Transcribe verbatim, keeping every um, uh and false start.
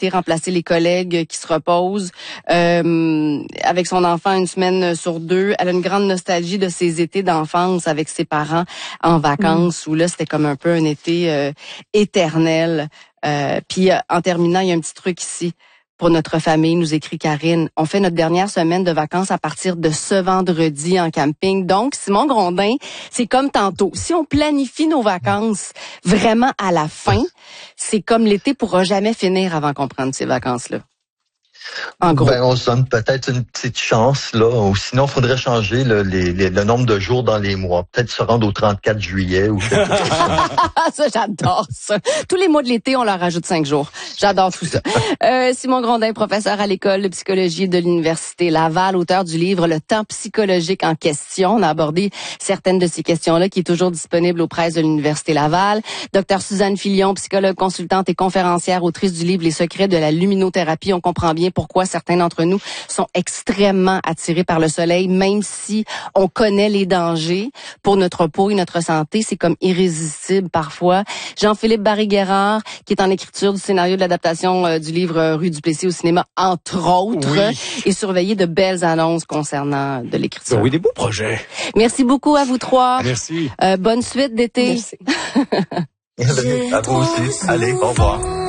été remplacer les collègues qui se reposent. Euh, avec son enfant une semaine sur deux, elle a une grande nostalgie de ses étés d'enfance avec ses parents en vacances, mmh. où là, c'était comme un peu un été euh, éternel. Euh, puis euh, en terminant, il y a un petit truc ici. Pour notre famille, nous écrit Karine. On fait notre dernière semaine de vacances à partir de ce vendredi en camping. Donc, Simon Grondin, c'est comme tantôt. Si on planifie nos vacances vraiment à la fin, c'est comme l'été pourra jamais finir avant qu'on prenne ces vacances-là. En gros. Ben, on se donne peut-être une petite chance, là. Ou sinon, il faudrait changer le, les, les, le nombre de jours dans les mois. Peut-être se rendre au trente-quatre juillet ou quelque chose comme ça. Ça, j'adore ça. Tous les mois de l'été, on leur rajoute cinq jours. J'adore tout ça. Euh, Simon Grondin, professeur à l'école de psychologie de l'Université Laval, auteur du livre Le temps psychologique en question. On a abordé certaines de ces questions-là qui est toujours disponible aux presses de l'Université Laval. Docteur Suzanne Filion, psychologue consultante et conférencière, autrice du livre Les secrets de la luminothérapie. On comprend bien pourquoi certains d'entre nous sont extrêmement attirés par le soleil, même si on connaît les dangers pour notre peau et notre santé. C'est comme irrésistible parfois. Jean-Philippe Barry-Guerrard, qui est en écriture du scénario de l'adaptation euh, du livre euh, Rue du Plessis au cinéma, entre autres, oui. et surveiller de belles annonces concernant de l'écriture. Oui, des beaux projets. Merci beaucoup à vous trois. Merci. Euh, bonne suite d'été. Merci. À vous aussi. Allez, au revoir.